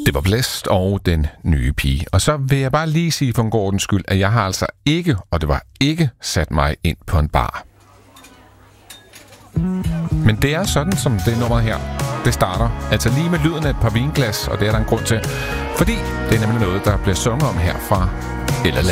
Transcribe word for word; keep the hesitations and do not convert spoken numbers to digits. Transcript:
Det var Blæst og Den Nye Pige. Og så vil jeg bare lige sige for en god ordens skyld, at jeg har altså ikke, og det var ikke, sat mig ind på en bar. Men det er sådan, som det nummer her, det starter. Altså lige med lyden af et par vinglas, og det er der en grund til. Fordi det er nemlig noget, der bliver sunget om her fra Ella